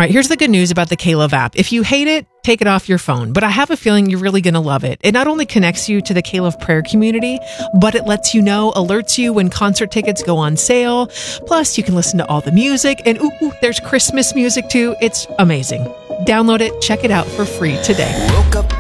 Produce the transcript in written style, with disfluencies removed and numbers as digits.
right, here's the good news about the K-Love app. If you hate it, take it off your phone. But I have a feeling you're really going to love it. It not only connects you to the K-Love prayer community, but it lets you know, alerts you when concert tickets go on sale. Plus, you can listen to all the music. And ooh, there's Christmas music too. It's amazing. Download it. Check it out for free today. Woke up